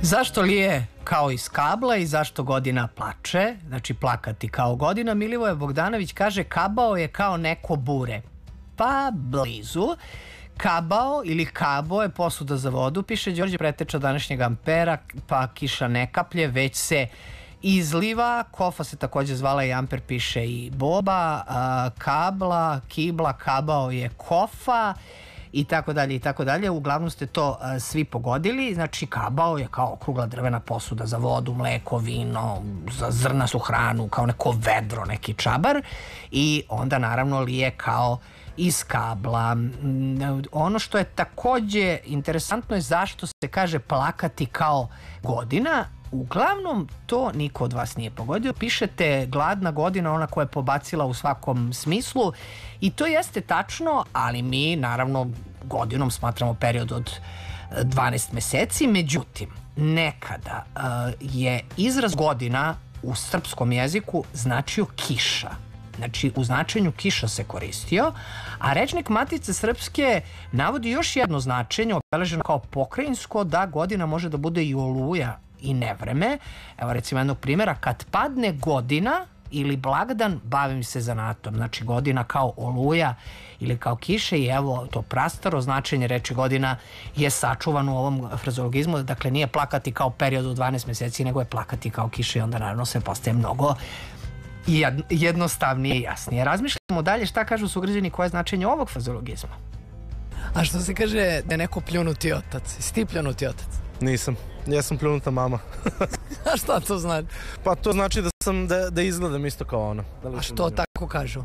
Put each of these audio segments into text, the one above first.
Zašto lije kao iz kabla i zašto godina plače? Znači plakati kao godina. Milivoje Bogdanović kaže kabao je kao neko bure. Pa blizu. Kabao ili kabo je posuda za vodu, piše Đorđe Preteča današnjeg Ampera, pa kiša ne kaplje, već se izliva. Kofa se takođe zvala i Amper, piše i Boba. Kabla, kibla, kabao je kofa i tako dalje i tako dalje. Uglavnom ste to svi pogodili. Znači kabao je kao okrugla drvena posuda za vodu, mleko, vino, za zrnastu hranu, kao neko vedro, neki čabar, i onda naravno lije kao iz kabla. Ono što je takođe interesantno je zašto se kaže plakati kao godina. Uglavnom to niko od vas nije pogodio. Pišete gladna godina, ona koja je pobacila u svakom smislu, i to jeste tačno, ali mi naravno godinom smatramo period od 12 meseci. Međutim, nekada je izraz godina u srpskom jeziku značio kiša. Znači, u značenju kiša se koristio, a rečnik Matice Srpske navodi još jedno značenje, obeleženo kao pokrajinsko, da godina može da bude i oluja i nevreme. Evo recimo jednog primjera: kad padne godina ili blagdan, bavim se zanatom. Znači, godina kao oluja ili kao kiše, i evo to prastaro značenje reči godina je sačuvano u ovom frazologizmu. Dakle, nije plakati kao period od 12 meseci, nego je plakati kao kiše, i onda naravno sve postaje mnogo jednostavnije i jasnije. Razmišljamo dalje šta kažu sugrađani, koje je značenje ovog frazologizma. A što se kaže da je neko pljunuti otac? Jesi ti pljunuti otac? Nisam, ja sam pljunuta mama. A šta to znači? Pa to znači da izgledam isto kao ona. A što tako kažu?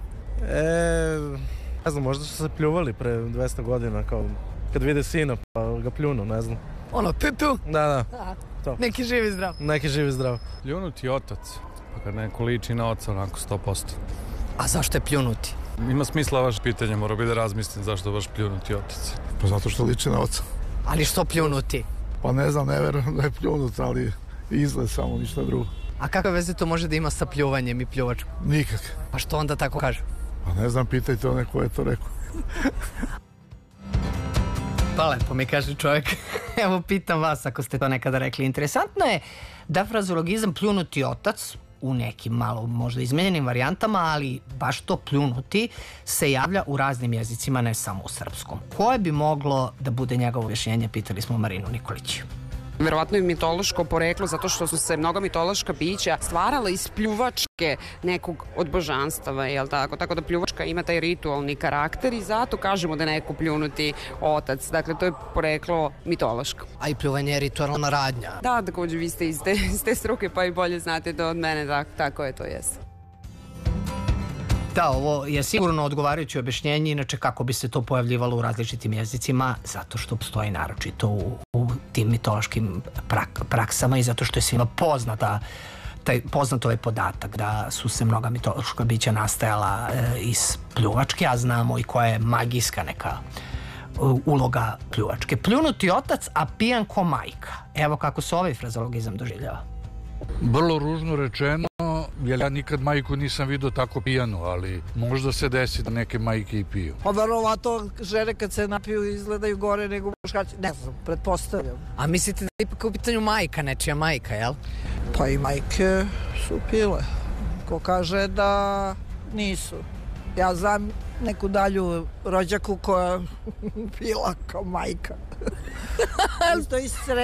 Ne znam, možda su se pljuvali pre 200 godina, kao kad vide sina pa ga pljunu, ne znam. Ono, pitu? Da. To. Neki živi zdrav. Neki živi zdrav. Pljunuti otac, pa kad neko liči na oca, onako 100%. A zašto je pljunuti? Ima smisla vaše pitanje, mora bi da razmislim zašto baš pljunuti otac. Pa zato što liči na oca. Ali što pljunuti? Pa ne znam, ne verujem da je pljunut, ali izgled samo, ništa drugo. A kakve veze to može da ima sa pljuvanjem i pljuvačkom? Nikak. Pa što onda tako kažu? Pa ne znam, pitajte one ko je to rekao. Pa lepo mi kaže čovjek. Evo, pitam vas ako ste to nekada rekli. Interesantno je da frazologizam pljunuti otac u nekim malo možda izmenjenim varijantama, ali baš to pljunuti se javlja u raznim jezicima, ne samo u srpskom. Koje bi moglo da bude njegovo objašnjenje, pitali smo Marinu Nikolić. Verovatno je mitološko poreklo, zato što su se mnoga mitološka bića stvarala iz pljuvačke nekog od božanstava, jel tako? Tako da pljuvačka ima taj ritualni karakter i zato kažemo da je neko pljunuti otac. Dakle, to je poreklo mitološko. A i pljuvanje je ritualna radnja. Da, takođe vi ste iz te struke, pa i bolje znate to od mene, tako je, to jeste. Da, ovo je sigurno odgovarajuće objašnjenje, inače kako bi se to pojavljivalo u različitim jezicima, zato što postoji naročito u tim mitološkim praksama i zato što je svima poznat ovaj podatak da su se mnoga mitološka bića nastajala iz pljuvačke, a znamo i koja je magijska neka uloga pljuvačke. Pljunuti otac, a pijan ko majka. Evo kako se ovaj frazologizam doživljava. Vrlo ružno rečeno, jer ja nikad majku nisam vidio tako pijanu, ali možda se desi da neke majke i piju. Pa verovatno žene kad se napiju izgledaju gore nego muškarci, ne znam, pretpostavljam. A mislite da je ipak u pitanju majka, nečija majka, jel? Pa i majke su pile. Ko kaže da nisu. Ja znam neku dalju rođaku koja pila kao majka. Isto iz